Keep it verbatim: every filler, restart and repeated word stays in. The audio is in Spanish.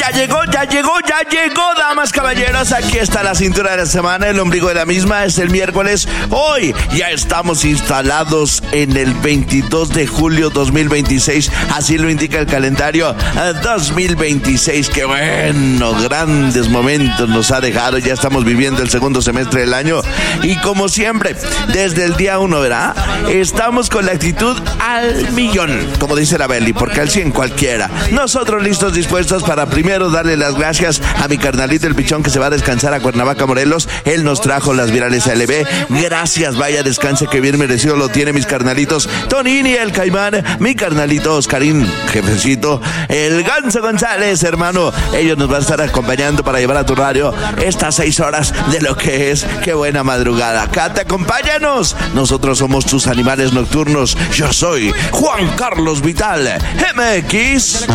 Ya llegó, ya llegó, ya llegó, damas, caballeros. Aquí está la cintura de la semana, el ombligo de la misma. Es el miércoles. Hoy ya estamos instalados en el veintidós de julio dos mil veintiséis. Así lo indica el calendario dos mil veintiséis. Qué bueno, grandes momentos nos ha dejado. Ya estamos viviendo el segundo semestre del año. Y como siempre, desde el día uno, ¿verdad? Estamos con la actitud al millón, como dice la Beli, porque al cien cualquiera. Nosotros listos, dispuestos para primero darle las gracias a mi carnalito el Pichón, que se va a descansar a Cuernavaca, Morelos. Él nos trajo las virales A L B. Gracias, vaya descanse que bien merecido lo tiene, mis carnalitos Tonini, el Caimán, mi carnalito Oscarín, jefecito, el Ganso González, hermano. Ellos nos van a estar acompañando para llevar a tu radio estas seis horas de lo que es Qué Buena Madrugada. Cata, acompáñanos. Nosotros somos tus animales nocturnos. Yo soy Juan Carlos Vital, M X.